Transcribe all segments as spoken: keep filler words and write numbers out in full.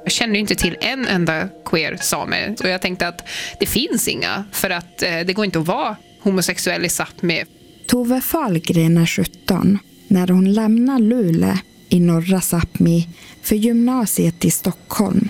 Jag kände ju inte till en enda queer same. Och jag tänkte att det finns inga. För att eh, det går inte att vara homosexuell i Sápmi. Tove Fahlgren är sjutton när hon lämnar Luleå i norra Sápmi för gymnasiet i Stockholm.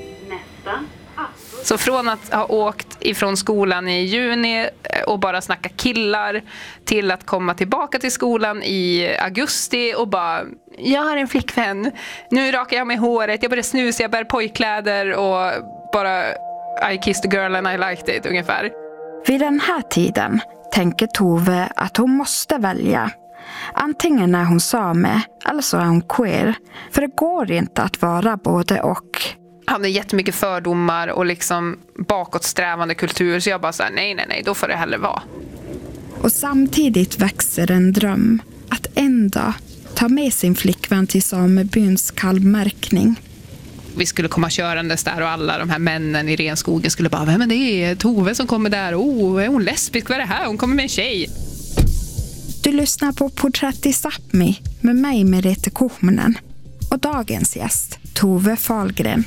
Så från att ha åkt ifrån skolan i juni och bara snacka killar till att komma tillbaka till skolan i augusti och bara, jag har en flickvän, nu rakar jag mig håret, jag börjar snusa, jag bär pojkkläder och bara I kissed a girl and I liked it ungefär. Vid den här tiden tänker Tove att hon måste välja. Antingen är hon same eller så är hon queer, för det går inte att vara både och. Han hade jättemycket fördomar och liksom bakåtsträvande kultur, så jag bara sa nej, nej, nej, då får det hellre vara. Och samtidigt växer en dröm att en dag ta med sin flickvän till samebyns kalvmärkning. Vi skulle komma körandes där och alla de här männen i renskogen skulle bara, vem är det? Tove som kommer där, oh, är hon lesbisk? Vad är det här? Hon kommer med en tjej. Du lyssnar på Porträtt i Sápmi med mig, Merete Kuhmunen, och dagens gäst, Tove Fahlgren.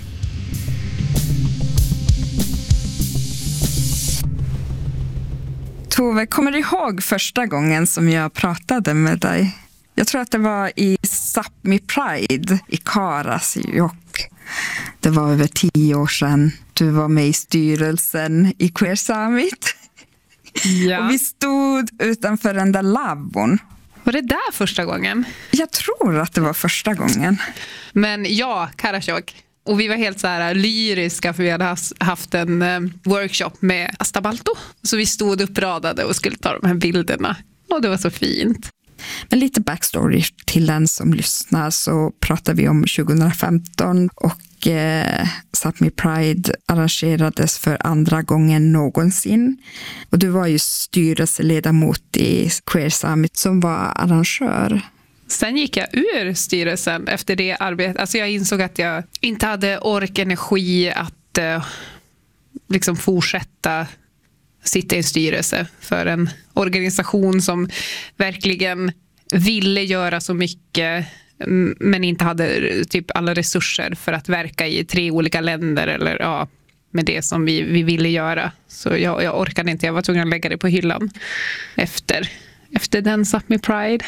Tove, kommer du ihåg första gången som jag pratade med dig? Jag tror att det var i Sápmi Pride i Karasjok. Det var över tio år sedan. Du var med i styrelsen i Queer Summit. Ja. Och vi stod utanför den där lavvon. Var det där första gången? Jag tror att det var första gången. Men ja, Karasjok. Och vi var helt så här lyriska för vi hade haft en workshop med Asta Balto. Så vi stod uppradade och skulle ta de här bilderna. Och det var så fint. Men lite backstory till den som lyssnar, så pratar vi om tjugohundrafemton och eh, Sápmi Pride arrangerades för andra gången någonsin. Och du var ju styrelseledamot i Queer Summit som var arrangör. Sen gick jag ur styrelsen efter det arbetet. Alltså jag insåg att jag inte hade ork, energi att eh, liksom fortsätta sitta i en styrelse för en organisation som verkligen ville göra så mycket men inte hade typ alla resurser för att verka i tre olika länder eller ja, med det som vi, vi ville göra. Så jag, jag orkade inte, jag var tvungen att lägga det på hyllan efter, efter den Sápmi Pride.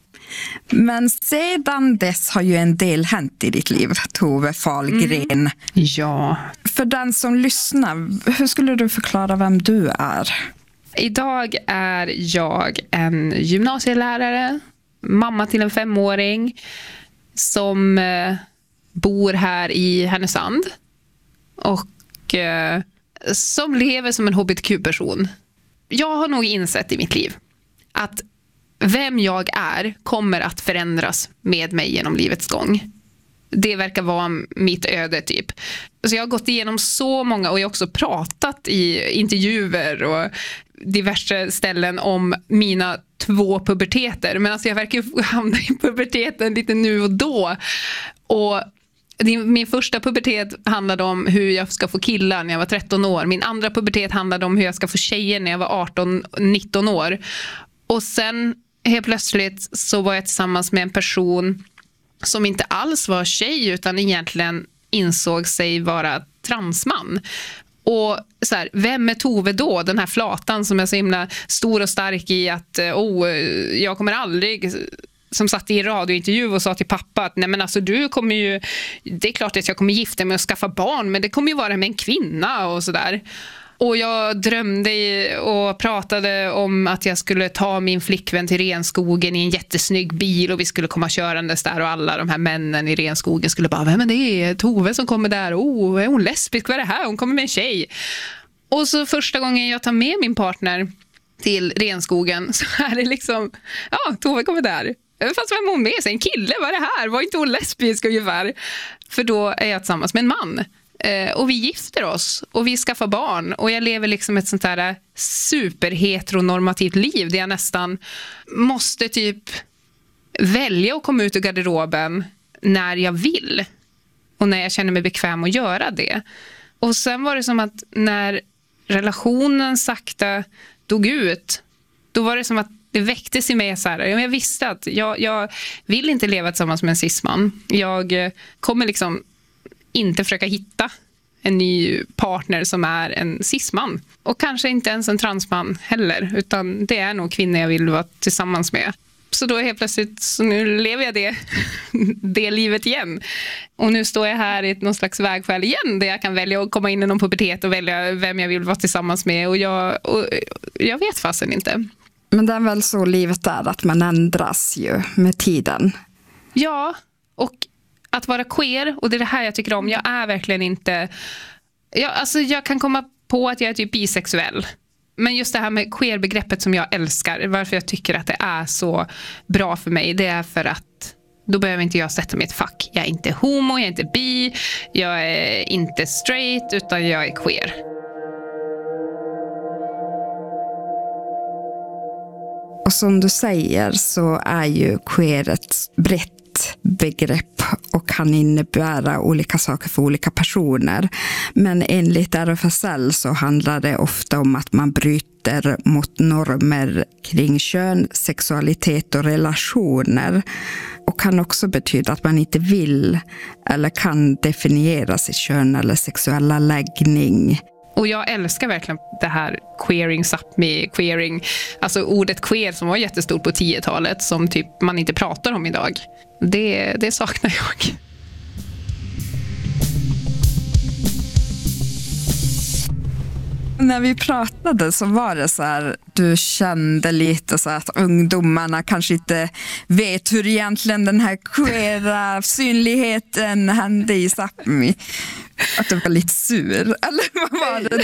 Men sedan dess har ju en del hänt i ditt liv, Tove Fahlgren. Mm. Ja. För den som lyssnar, hur skulle du förklara vem du är? Idag är jag en gymnasielärare, mamma till en femåring som eh, bor här i Härnösand och eh, som lever som en H B T Q-person. Jag har nog insett i mitt liv att vem jag är kommer att förändras med mig genom livets gång. Det verkar vara mitt öde typ. Så jag har gått igenom så många och jag har också pratat i intervjuer och diverse ställen om mina två puberteter. Men alltså jag verkar hamna i puberteten lite nu och då. Och min första pubertet handlade om hur jag ska få killar när jag var tretton år. Min andra pubertet handlade om hur jag ska få tjejer när jag var arton nitton år. Och sen helt plötsligt så var jag tillsammans med en person som inte alls var tjej utan egentligen insåg sig vara transman. Och så här, vem är Tove då? Den här flatan som är så himla stor och stark i att oh, jag kommer aldrig, som satt i radiointervju och sa till pappa att nej men alltså du kommer ju, det är klart att jag kommer gifta mig och skaffa barn men det kommer ju vara med en kvinna och sådär. Och jag drömde och pratade om att jag skulle ta min flickvän till renskogen i en jättesnygg bil och vi skulle komma körandes där och alla de här männen i renskogen skulle bara, vem är det? Tove som kommer där, oh, är hon lesbisk? Vad är det här? Hon kommer med en tjej. Och så första gången jag tar med min partner till renskogen så är det liksom, ja, Tove kommer där. Fast vem är hon med sig? En kille? Vad är det här? Var inte hon lesbisk ungefär? För då är jag tillsammans med en man. Eh, och vi gifter oss och vi skaffar barn och jag lever liksom ett sånt här superheteronormativt liv där jag nästan måste typ välja att komma ut ur garderoben när jag vill och när jag känner mig bekväm att göra det. Och sen var det som att när relationen sakta dog ut, då var det som att det väcktes i mig så här, jag visste att jag, jag vill inte leva tillsammans med en cisman. Jag kommer liksom inte försöka hitta en ny partner som är en cisman. Och kanske inte ens en transman heller, utan det är nog kvinnor jag vill vara tillsammans med. Så då helt plötsligt, så nu lever jag det, det livet igen. Och nu står jag här i någon slags vägskäl igen, där jag kan välja att komma in i någon pubertet och välja vem jag vill vara tillsammans med. Och jag, och jag vet fasen inte. Men det är väl så livet är, att man ändras ju med tiden. Ja, och att vara queer, och det är det här jag tycker om. Jag är verkligen inte... Jag, alltså jag kan komma på att jag är typ bisexuell. Men just det här med queer-begreppet som jag älskar, varför jag tycker att det är så bra för mig, det är för att då behöver inte jag sätta mig i ett fack. Jag är inte homo, jag är inte bi, jag är inte straight, utan jag är queer. Och som du säger så är ju queer ett brett begrepp och kan innebära olika saker för olika personer. Men enligt R F S L så handlar det ofta om att man bryter mot normer kring kön, sexualitet och relationer. Och kan också betyda att man inte vill eller kan definiera sitt kön eller sexuella läggning. Och jag älskar verkligen det här queering, Sápmi, queering, alltså ordet queer som var jättestort på tiotalet som typ man inte pratar om idag. Det, det saknar jag. När vi pratade så var det så här, du kände lite så att ungdomarna kanske inte vet hur egentligen den här queera synligheten hände i Sápmi. Att du var lite sur, eller vad var det?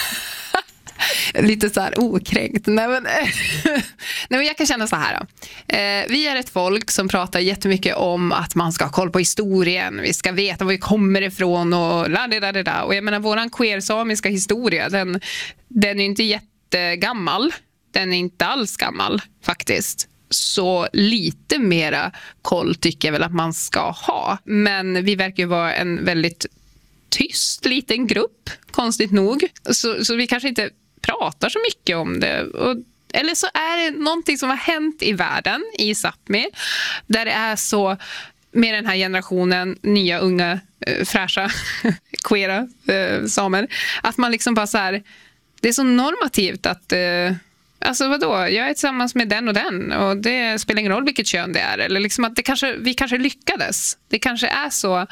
Lite så här okränkt. Nej men, nej men jag kan känna så här då. Eh, vi är ett folk som pratar jättemycket om att man ska ha koll på historien. Vi ska veta var vi kommer ifrån och ladidadida. Och jag menar, våran queer-samiska historia, den, den är inte jättegammal. Den är inte alls gammal faktiskt. Så lite mera koll tycker jag väl att man ska ha. Men vi verkar ju vara en väldigt tyst liten grupp, konstigt nog. Så, så vi kanske inte pratar så mycket om det. Och, eller så är det någonting som har hänt i världen, i Sápmi, där det är så med den här generationen nya, unga, äh, fräscha, queera äh, samer, att man liksom bara så här, det är så normativt att äh, alltså vadå, jag är tillsammans med den och den och det spelar ingen roll vilket kön det är. Eller liksom att det kanske, vi kanske lyckades. Det kanske är så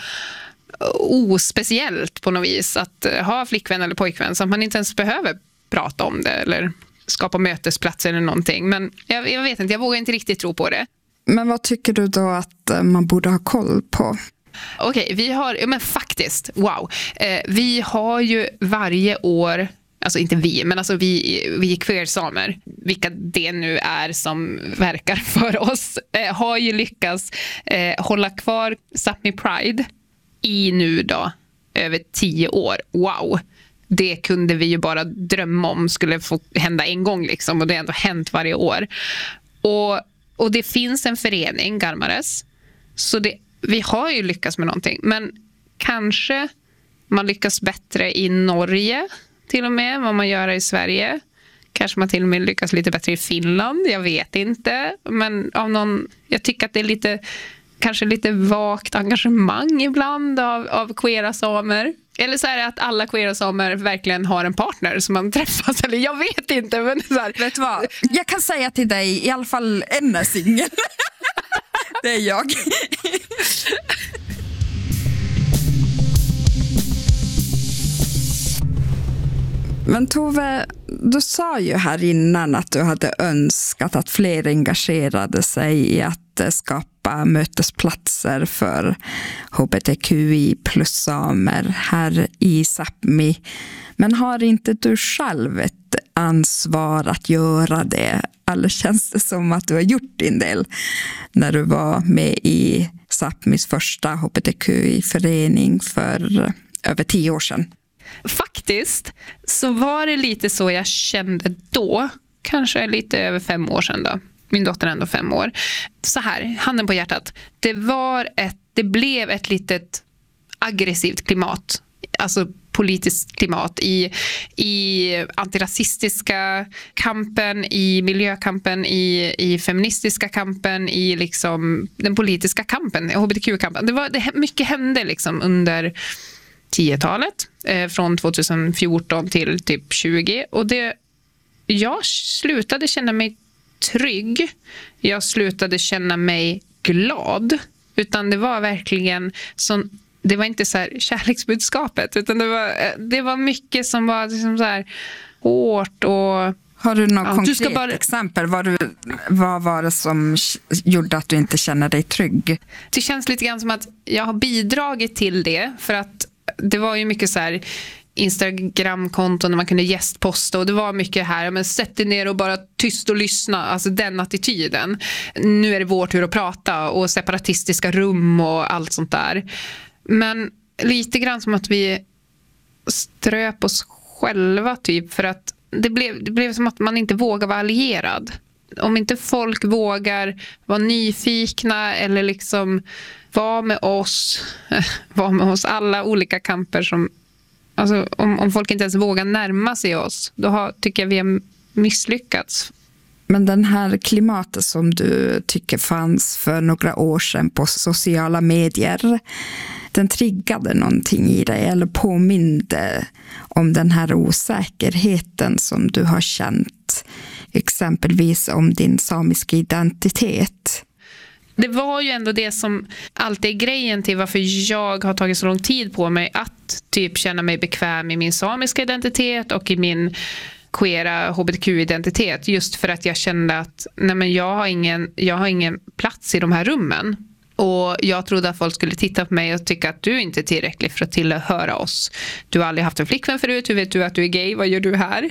ospeciellt på något vis att ha flickvän eller pojkvän så att man inte ens behöver prata om det eller skapa mötesplatser eller någonting. Men jag, jag vet inte, jag vågar inte riktigt tro på det. Men vad tycker du då att man borde ha koll på? Okej, okay, vi har, ja men faktiskt, wow. Eh, vi har ju varje år, alltså inte vi, men alltså vi, vi queer-samer, vilka det nu är som verkar för oss, eh, har ju lyckats eh, hålla kvar Sápmi Pride i nu då över tio år. Wow! Det kunde vi ju bara drömma om skulle få hända en gång liksom, och det har ändå hänt varje år. Och, och det finns en förening, Garmares, så det, vi har ju lyckats med någonting. Men kanske man lyckas bättre i Norge till och med än vad man gör i Sverige. Kanske man till och med lyckas lite bättre i Finland, jag vet inte. Men av någon, jag tycker att det är lite, kanske lite vagt engagemang ibland av, av queera samer. Eller så är det att alla queera samer verkligen har en partner som man träffas. Eller jag vet inte. Men så här. Vet du vad? Jag kan säga till dig, i alla fall en är singel. Det är jag. Men Tove, du sa ju här innan att du hade önskat att fler engagerade sig i att skapa mötesplatser för H B T Q I plus samer här i Sápmi. Men har inte du själv ett ansvar att göra det? Eller känns det som att du har gjort din del när du var med i Sápmis första H B T Q I-förening för över tio år sedan? Faktiskt så var det lite så jag kände då, kanske lite över fem år sedan då. Min dotter är ändå fem år. Så här, handen på hjärtat. Det var ett, det blev ett litet aggressivt klimat. Alltså politiskt klimat, i, i antirasistiska kampen, i miljökampen, i, i feministiska kampen, i liksom den politiska kampen, H B T Q-kampen. Det var, det, mycket hände liksom under tiotalet, eh, från tjugohundrafjorton till typ tjugo, och det, jag slutade känna mig trygg, jag slutade känna mig glad, utan det var verkligen sån, det var inte så här kärleksbudskapet, utan det var, det var mycket som var liksom så här hårt. Och har du något ja, konkret du ska bara, exempel? Vad, du, vad var det som gjorde att du inte känner dig trygg? Det känns lite grann som att jag har bidragit till det, för att det var ju mycket så här Instagram-konton där man kunde gästposta, och det var mycket här, men sätt dig ner och bara tyst och lyssna, alltså den attityden. Nu är det vår tur att prata, och separatistiska rum och allt sånt där. Men lite grann som att vi ströp oss själva typ, för att det blev, det blev som att man inte vågar vara allierad. Om inte folk vågar vara nyfikna eller liksom vara med oss, vara med oss alla olika kamper som, alltså om, om folk inte ens vågar närma sig oss, då har, tycker jag vi har misslyckats. Men den här klimatet som du tycker fanns för några år sedan på sociala medier, den triggade någonting i dig eller påminde om den här osäkerheten som du har känt, exempelvis om din samiska identitet? Det var ju ändå det som alltid är grejen till varför jag har tagit så lång tid på mig att typ känna mig bekväm i min samiska identitet och i min queera H B T Q-identitet, just för att jag kände att nej, men jag har ingen, jag har ingen plats i de här rummen. Och jag trodde att folk skulle titta på mig och tycka att du inte är tillräcklig för att tillhöra oss. Du har aldrig haft en flickvän förut, hur vet du att du är gay, vad gör du här?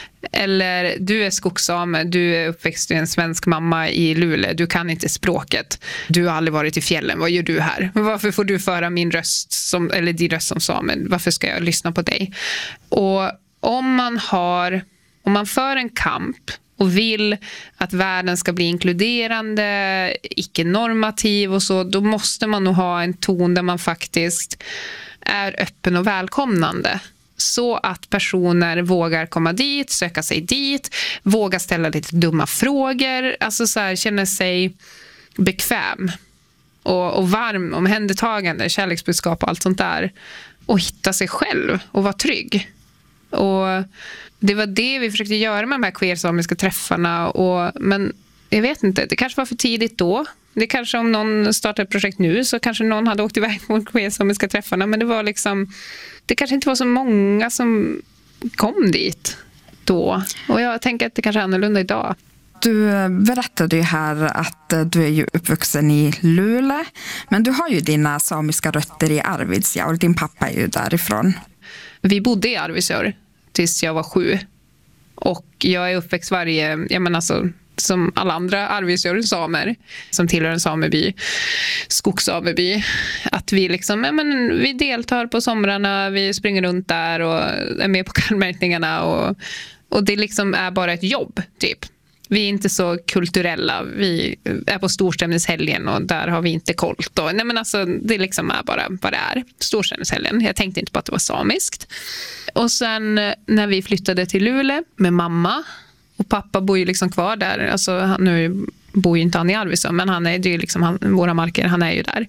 Eller du är skogssame, du är uppväxt i en svensk mamma i Luleå, du kan inte språket. Du har aldrig varit i fjällen, vad gör du här? Varför får du föra min röst, som, eller din röst som same? Varför ska jag lyssna på dig? Och om man har, om man för en kamp och vill att världen ska bli inkluderande, icke-normativ och så, då måste man nog ha en ton där man faktiskt är öppen och välkomnande. Så att personer vågar komma dit, söka sig dit, vågar ställa lite dumma frågor, alltså så här, känna sig bekväm och, och varm, omhändertagande, kärleksbudskap och allt sånt där. Och hitta sig själv och vara trygg. Och det var det vi försökte göra med de här queer-samiska träffarna. Och, men jag vet inte, det kanske var för tidigt då. Det kanske om någon startar ett projekt nu så kanske någon hade åkt iväg på queer-samiska träffarna. Men det var liksom, det kanske inte var så många som kom dit då. Och jag tänker att det kanske är annorlunda idag. Du berättade ju här att du är ju uppvuxen i Luleå, men du har ju dina samiska rötter i Arvidsjaur. Din pappa är ju därifrån. Vi bodde i Arvidsjaur tills jag var sju. Och jag är uppväxt varje, jag menar alltså, som alla andra Arvidsjaur-samer som tillhör en sameby, skogssameby, att vi liksom, ja, men vi deltar på somrarna, vi springer runt där och är med på kallmärkningarna och, och det liksom är bara ett jobb typ. Vi är inte så kulturella. Vi är på storstämningshelgen och där har vi inte kolt. Och, nej men alltså, det liksom är bara vad det är. Storstämningshelgen. Jag tänkte inte på att det var samiskt. Och sen när vi flyttade till Luleå med mamma och pappa bor ju liksom kvar där. Alltså, han, nu bor ju inte han i Arvidsjaur, men han är, det är ju liksom han, våra marker, han är ju där.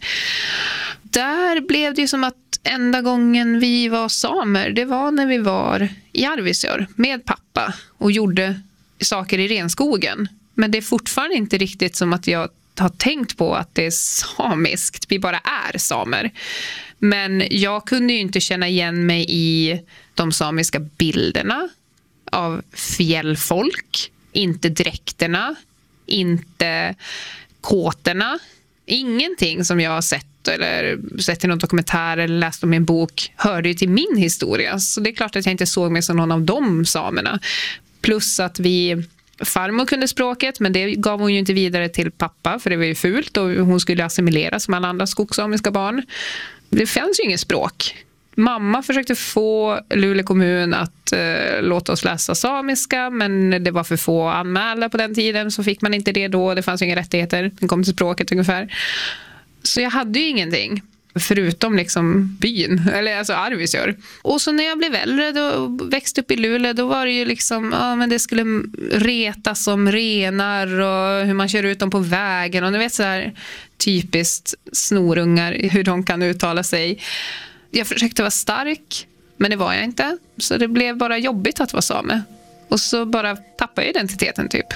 Där blev det ju som att enda gången vi var samer, det var när vi var i Arvidsjaur med pappa och gjorde saker i renskogen. Men det är fortfarande inte riktigt som att jag har tänkt på att det är samiskt. Vi bara är samer. Men jag kunde ju inte känna igen mig i de samiska bilderna av fjällfolk. Inte dräkterna. Inte kåtorna. Ingenting som jag har sett eller sett i någon dokumentär eller läst om en bok hörde ju till min historia. Så det är klart att jag inte såg mig som någon av de samerna. Plus att vi, farmor kunde språket, men det gav hon ju inte vidare till pappa för det var ju fult och hon skulle assimileras som alla andra skogssamiska barn. Det fanns ju inget språk. Mamma försökte få Luleå kommun att eh, låta oss läsa samiska, men det var för få anmälda på den tiden så fick man inte det då. Det fanns ju inga rättigheter, det kom till språket ungefär. Så jag hade ju ingenting. förutom liksom byn, eller alltså Arvidsjaur. Och så när jag blev äldre, då växte upp i Luleå, då var det ju liksom, ja men det skulle retas som renar och hur man kör ut dem på vägen och du vet så här typiskt snorungar, hur de kan uttala sig. Jag försökte vara stark, men det var jag inte. Så det blev bara jobbigt att vara same. Och så bara tappade jag identiteten typ.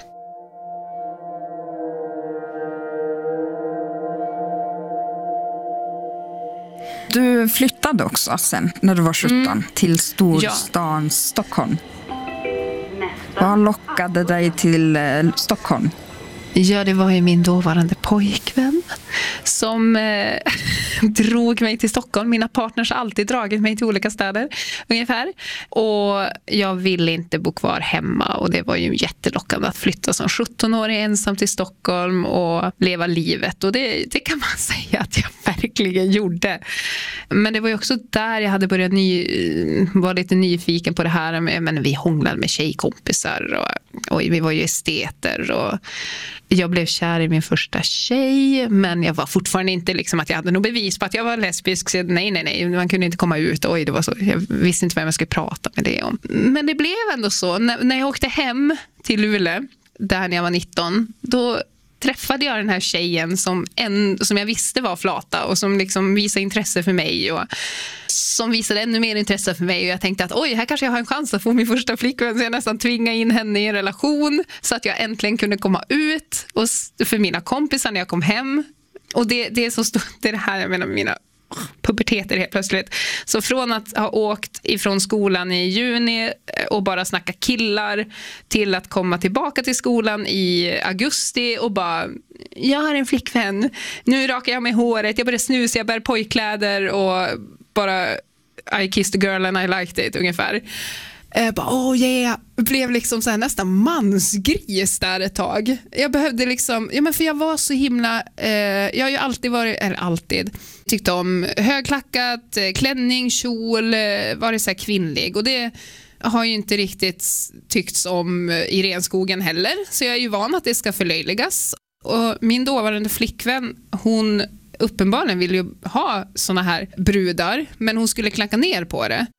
Du flyttade också sen när du var sjutton mm. till storstan ja. Stockholm. Vad lockade dig till eh, Stockholm? Ja, det var ju min dåvarande pojkvän som eh, drog mig till Stockholm. Mina partners har alltid dragit mig till olika städer ungefär. Och jag ville inte bo kvar hemma och det var ju jättelockande att flytta som sjutton-årig ensam till Stockholm och leva livet. Och det, det kan man säga att jag verkligen gjorde. Men det var ju också där jag hade börjat ny, vara lite nyfiken på det här. Med, men vi hånglade med tjejkompisar och, och vi var ju esteter och jag blev kär i min första tjej, men jag var fortfarande inte liksom att jag hade något bevis på att jag var lesbisk. Så nej, nej, nej, man kunde inte komma ut. Oj, det var så. Jag visste inte vem jag skulle prata med det om. Men det blev ändå så. När, när jag åkte hem till Luleå, där när jag var nitton, då träffade jag den här tjejen som, en, som jag visste var flata och som liksom visade intresse för mig och som visade ännu mer intresse för mig och jag tänkte att oj, här kanske jag har en chans att få min första flickvän, så jag nästan tvingade in henne i en relation så att jag äntligen kunde komma ut och för mina kompisar när jag kom hem. Och det, det är så stort, det är det här jag menar med mina puberteter helt plötsligt. Så från att ha åkt ifrån skolan i juni och bara snacka killar till att komma tillbaka till skolan i augusti och bara, jag har en flickvän, nu rakar jag mig håret, jag börjar snusa, jag bär pojkkläder och bara I kissed a girl and I liked it ungefär. Jag bara, oh yeah, blev liksom så här nästan mansgris där ett tag. Jag behövde liksom, ja men för jag var så himla, eh, jag har ju alltid varit, eller alltid, tyckte om högklackat, klänning, kjol, varit så här kvinnlig. Och det har ju inte riktigt tyckts om i Renskogen heller. Så jag är ju van att det ska förlöjligas. Och min dåvarande flickvän, hon uppenbarligen ville ju ha såna här brudar, men hon skulle klanka ner på det.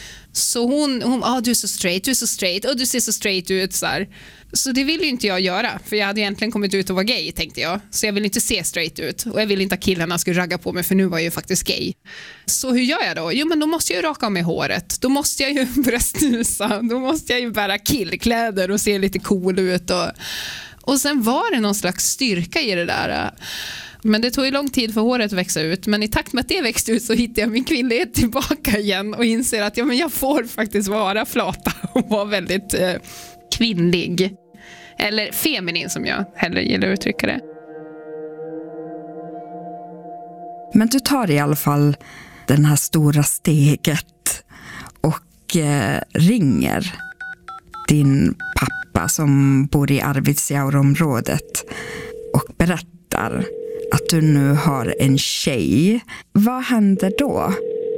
Så hon, hon ah, du är så straight, du är så straight och du ser så straight ut så här. Så det ville ju inte jag göra, för jag hade egentligen kommit ut och var gay, tänkte jag. Så jag ville inte se straight ut och jag ville inte att killarna skulle ragga på mig, för nu var jag ju faktiskt gay. Så hur gör jag då? Jo, men då måste jag ju raka av mig håret. Då måste jag ju börja snusa. Då måste jag ju bära killkläder och se lite cool ut. Och, och sen var det någon slags styrka i det där. Men det tog ju lång tid för håret att växa ut. Men i takt med att det växte ut så hittade jag min kvinnlighet tillbaka igen och inser att ja, men jag får faktiskt vara flata och vara väldigt eh, kvinnlig. Eller feminin, som jag hellre gillar att uttrycka det. Men du tar i alla fall den här stora steget och eh, ringer din pappa som bor i Arvidsjaurområdet och berättar att du nu har en tjej. Vad händer då?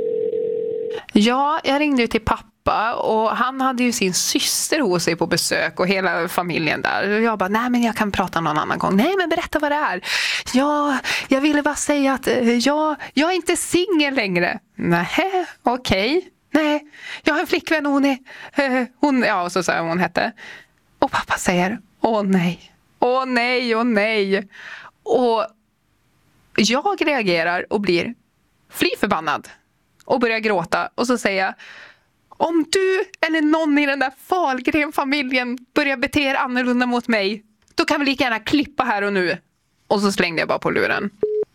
Ja, jag ringde till pappa och han hade ju sin syster hos sig på besök och hela familjen där. Och jag bara, nej men jag kan prata någon annan gång. Nej men berätta vad det är. Ja, jag ville bara säga att jag, jag är inte singel längre. Nej, okej. Okay. Nej, jag har en flickvän och hon är, hon, ja och så sa hon hette. Och pappa säger, åh nej, åh nej, åh nej. Och jag reagerar och blir fly förbannad och börjar gråta och så säger jag, om du eller någon i den där Fahlgren-familjen börjar bete er annorlunda mot mig, då kan vi lika gärna klippa här och nu. Och så slängde jag bara på luren.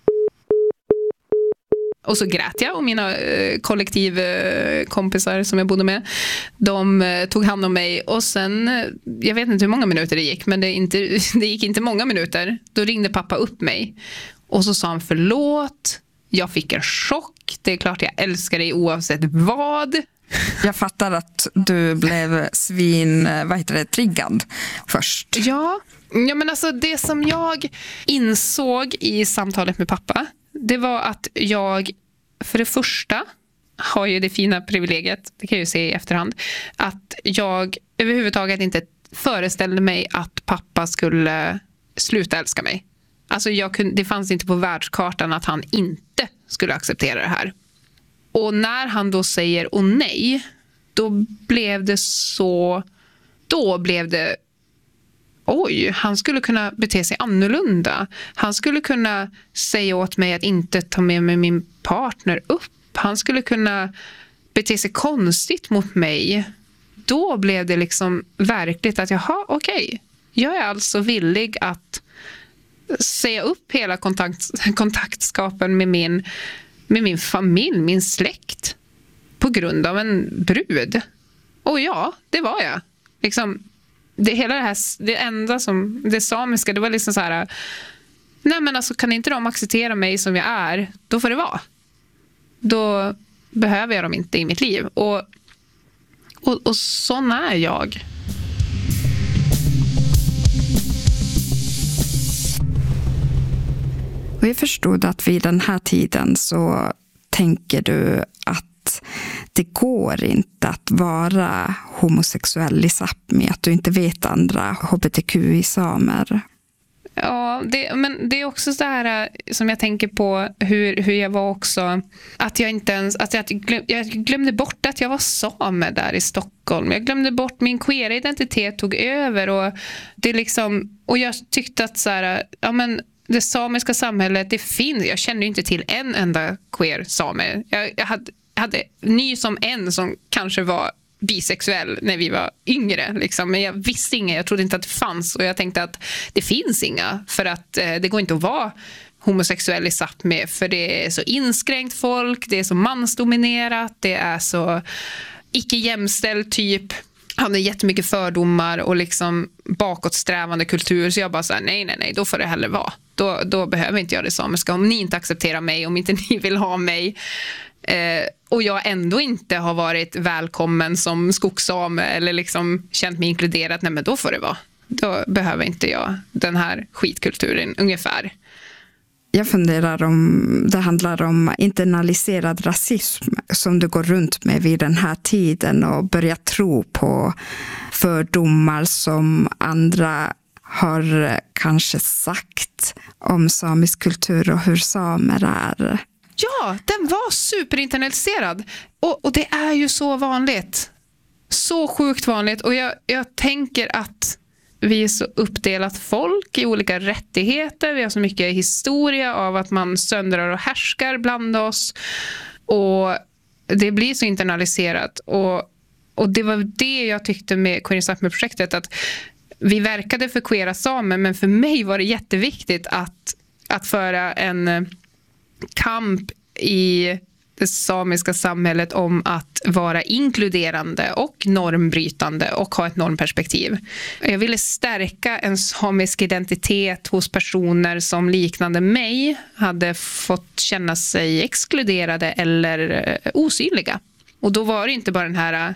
Och så grät jag och mina eh, kollektivkompisar som jag bodde med, de eh, tog hand om mig och sen, eh, jag vet inte hur många minuter det gick, men det, inte, det gick inte många minuter. Då ringde pappa upp mig och så sa han förlåt, jag fick en chock, det är klart jag älskar dig oavsett vad. Jag fattar att du blev svin, vad heter det, triggad först. Ja, ja men alltså det som jag insåg i samtalet med pappa, det var att jag för det första har ju det fina privilegiet, det kan jag ju se i efterhand, att jag överhuvudtaget inte föreställde mig att pappa skulle sluta älska mig. Alltså jag kunde, det fanns inte på världskartan att han inte skulle acceptera det här. Och när han då säger åh nej, då blev det så... Då blev det... Oj, han skulle kunna bete sig annorlunda. Han skulle kunna säga åt mig att inte ta med mig min partner upp. Han skulle kunna bete sig konstigt mot mig. Då blev det liksom verkligt att jaha, okej. Okay. Jag är alltså villig att säga upp hela kontakt, kontaktskapen med min, med min familj, min släkt på grund av en brud. Och ja, det var jag. Liksom, det, hela det här, det enda som, det samiska, det var liksom så här, nej men alltså kan inte de acceptera mig som jag är, då får det vara. Då behöver jag dem inte i mitt liv. Och, och, och sån är jag. Och jag förstod att vid den här tiden så tänker du att det går inte att vara homosexuell i Sápmi, att du inte vet andra hbtqi-samer. Ja, det, men det är också så här som jag tänker på hur, hur jag var också, att jag inte ens, att jag, glöm, jag glömde bort att jag var same där i Stockholm. Jag glömde bort min queera identitet tog över och det liksom, och jag tyckte att så här, ja men det samiska samhället, det finns, jag kände ju inte till en enda queer same. Jag, jag hade, hade ny som en som kanske var bisexuell när vi var yngre liksom. Men jag visste inga, jag trodde inte att det fanns och jag tänkte att det finns inga för att eh, det går inte att vara homosexuell i Sápmi för det är så inskränkt folk, det är så mansdominerat, det är så icke jämställd typ. Han hade jättemycket fördomar och liksom bakåtsträvande kultur så jag bara sa nej nej nej, då får det heller vara. Då, då behöver inte jag det samiska om ni inte accepterar mig, om inte ni vill ha mig. Eh, och jag ändå inte har varit välkommen som skogssame eller liksom känt mig inkluderad, nej men då får det vara. Då behöver inte jag den här skitkulturen ungefär. Jag funderar om det handlar om internaliserad rasism som du går runt med vid den här tiden och börjar tro på fördomar som andra har kanske sagt om samisk kultur och hur samer är. Ja, den var superinternaliserad. Och, och det är ju så vanligt. Så sjukt vanligt. Och jag, jag tänker att vi är så uppdelat folk i olika rättigheter. Vi har så mycket historia av att man söndrar och härskar bland oss. Och det blir så internaliserat. Och, och det var det jag tyckte med Queer in Sápmi-projektet. Att vi verkade för queera samer, men för mig var det jätteviktigt att, att föra en kamp i det samiska samhället om att vara inkluderande och normbrytande och ha ett normperspektiv. Jag ville stärka en samisk identitet hos personer som liknande mig hade fått känna sig exkluderade eller osynliga. Och då var det inte bara den här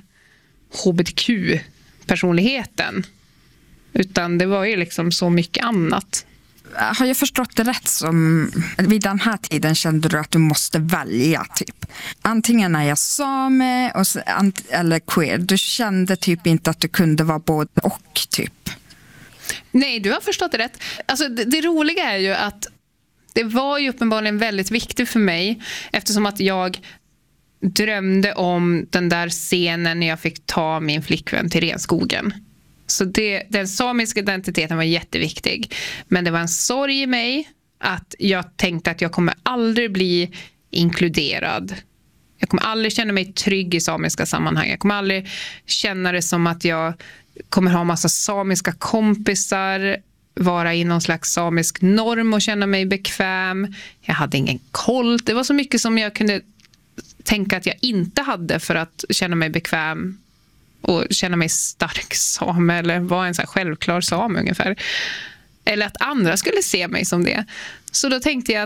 hbtq-personligheten utan det var ju liksom så mycket annat. Har jag förstått det rätt som vid den här tiden kände du att du måste välja typ? Antingen är jag same och, eller queer. Du kände typ inte att du kunde vara både och typ? Nej, du har förstått det rätt. Alltså det, det roliga är ju att det var ju uppenbarligen väldigt viktigt för mig eftersom att jag drömde om den där scenen när jag fick ta min flickvän till renskogen. Så det, den samiska identiteten var jätteviktig. Men det var en sorg i mig att jag tänkte att jag kommer aldrig bli inkluderad. Jag kommer aldrig känna mig trygg i samiska sammanhang. Jag kommer aldrig känna det som att jag kommer ha massa samiska kompisar, vara i någon slags samisk norm och känna mig bekväm. Jag hade ingen koll. Det var så mycket som jag kunde tänka att jag inte hade för att känna mig bekväm och känna mig stark same eller vara en så här självklar same ungefär. Eller att andra skulle se mig som det. Så då tänkte jag att